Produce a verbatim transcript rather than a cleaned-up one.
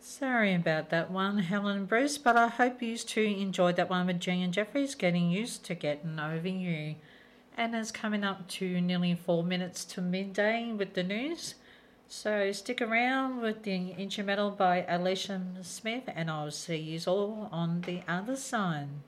Sorry about that one, Helen and Bruce, but I hope you two enjoyed that one with Jane and Jeffries, Getting Used to Getting Over You. And it's coming up to nearly four minutes to midday with the news. So stick around with the Instrumental by Alicia Smith, and I'll see you all on the other side.